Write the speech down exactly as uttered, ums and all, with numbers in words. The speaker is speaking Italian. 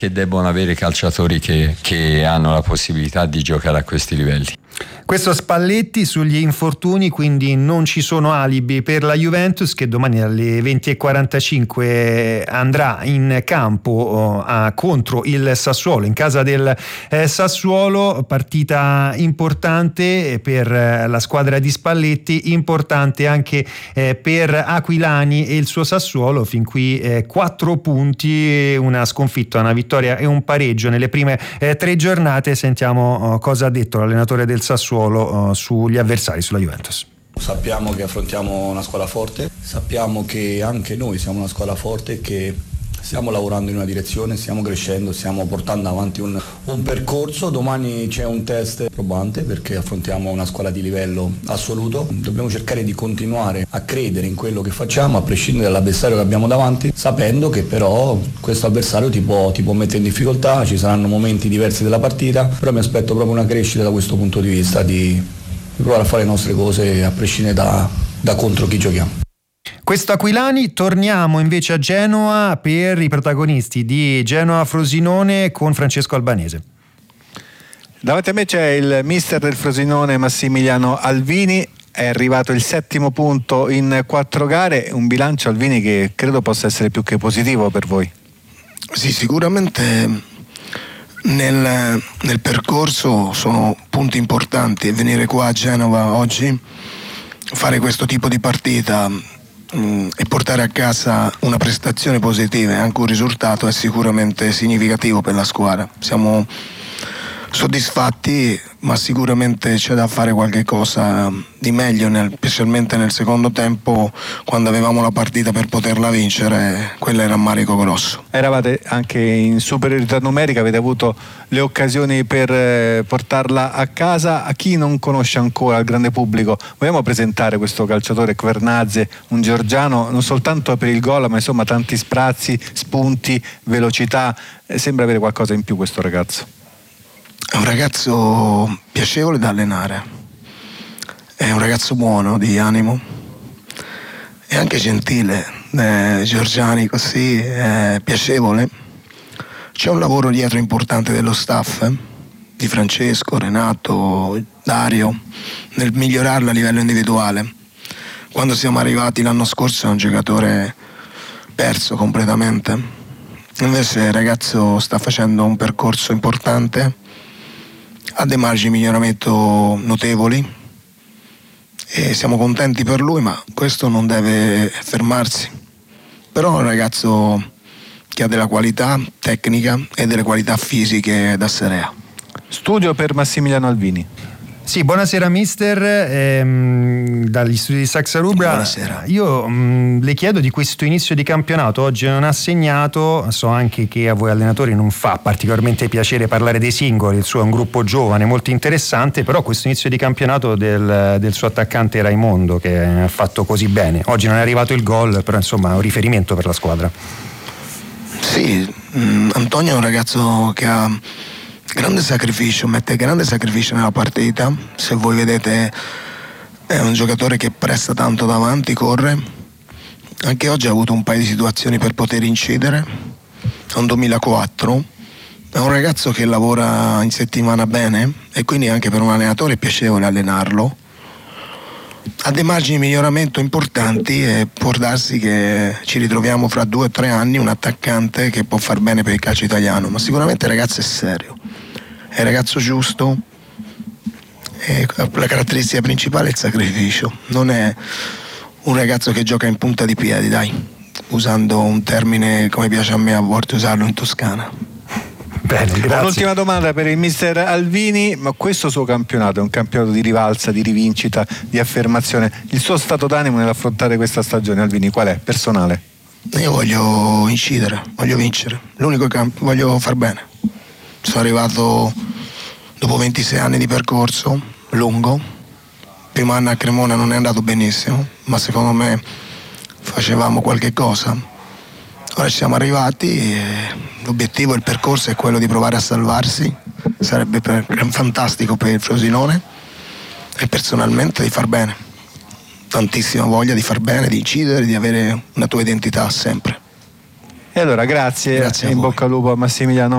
che debbono avere calciatori che, che hanno la possibilità di giocare a questi livelli. Questo Spalletti sugli infortuni, quindi non ci sono alibi per la Juventus, che domani alle venti e quarantacinque andrà in campo uh, contro il Sassuolo, in casa del eh, Sassuolo. Partita importante per eh, la squadra di Spalletti, importante anche eh, per Aquilani e il suo Sassuolo. Fin qui eh, quattro punti, una sconfitta, una vittoria e un pareggio nelle prime eh, tre giornate. Sentiamo uh, cosa ha detto l'allenatore del Sassuolo Uh, sugli avversari, sulla Juventus. Sappiamo che affrontiamo una squadra forte, sappiamo che anche noi siamo una squadra forte e che stiamo lavorando in una direzione, stiamo crescendo, stiamo portando avanti un, un percorso. Domani c'è un test probante perché affrontiamo una squadra di livello assoluto. Dobbiamo cercare di continuare a credere in quello che facciamo a prescindere dall'avversario che abbiamo davanti, sapendo che però questo avversario ti può, ti può mettere in difficoltà, ci saranno momenti diversi della partita, però mi aspetto proprio una crescita da questo punto di vista, di, di provare a fare le nostre cose a prescindere da, da contro chi giochiamo. Questo Aquilani. Torniamo invece a Genova per i protagonisti di Genoa Frosinone con Francesco Albanese. Davanti a me c'è il mister del Frosinone, Massimiliano Alvini. È arrivato il settimo punto in quattro gare, un bilancio, Alvini, che credo possa essere più che positivo per voi. Sì, sicuramente nel, nel percorso sono punti importanti, e venire qua a Genova oggi, fare questo tipo di partita mh, e portare a casa una prestazione positiva e anche un risultato è sicuramente significativo per la squadra. Siamo soddisfatti, ma sicuramente c'è da fare qualche cosa di meglio, nel, specialmente nel secondo tempo, quando avevamo la partita per poterla vincere. Quello era un rammarico grosso. Eravate anche in superiorità numerica, avete avuto le occasioni per eh, portarla a casa. A chi non conosce ancora, al grande pubblico, vogliamo presentare questo calciatore Kvernadze, un georgiano, non soltanto per il gol, ma insomma tanti sprazzi, spunti, velocità. Eh, sembra avere qualcosa in più questo ragazzo. È un ragazzo piacevole da allenare, è un ragazzo buono di animo, è anche gentile, è georgiani così, è piacevole. C'è un lavoro dietro importante dello staff, eh, di Francesco, Renato, Dario, nel migliorarlo a livello individuale. Quando siamo arrivati l'anno scorso è un giocatore perso completamente, invece il ragazzo sta facendo un percorso importante, ha dei margini di miglioramento notevoli e siamo contenti per lui, ma questo non deve fermarsi. Però è un ragazzo che ha della qualità tecnica e delle qualità fisiche da Serea. Studio per Massimiliano Alvini. Sì, buonasera mister, ehm, dagli studi di Saxa Rubra. Buonasera. Io mh, le chiedo di questo inizio di campionato. Oggi non ha segnato, so anche che a voi allenatori non fa particolarmente piacere parlare dei singoli, il suo è un gruppo giovane molto interessante, però questo inizio di campionato del, del suo attaccante Raimondo, che ha fatto così bene. Oggi non è arrivato il gol, però insomma è un riferimento per la squadra. Sì, mh, Antonio è un ragazzo che ha grande sacrificio, mette grande sacrificio nella partita. Se voi vedete è un giocatore che presta tanto davanti, corre. Anche oggi ha avuto un paio di situazioni per poter incidere. È un duemilaquattro, è un ragazzo che lavora in settimana bene e quindi anche per un allenatore è piacevole allenarlo. Ha dei margini di miglioramento importanti e può darsi che ci ritroviamo fra due o tre anni un attaccante che può far bene per il calcio italiano, ma sicuramente il ragazzo è serio, è il ragazzo giusto e la caratteristica principale è il sacrificio. Non è un ragazzo che gioca in punta di piedi, dai, usando un termine come piace a me a volte usarlo in Toscana. Bene, grazie. Un'ultima domanda per il mister Alvini, ma questo suo campionato è un campionato di rivalsa, di rivincita, di affermazione. Il suo stato d'animo nell'affrontare questa stagione, Alvini, qual è? Personale? Io voglio incidere, voglio vincere, l'unico campo, voglio far bene. Sono arrivato dopo ventisei anni di percorso lungo, primo anno a Cremona non è andato benissimo, ma secondo me facevamo qualche cosa. Ora ci siamo arrivati e l'obiettivo, il percorso è quello di provare a salvarsi, sarebbe per, fantastico per il Frosinone e personalmente di far bene, tantissima voglia di far bene, di incidere, di avere una tua identità sempre. E allora grazie, Grazie a in voi. bocca al lupo a Massimiliano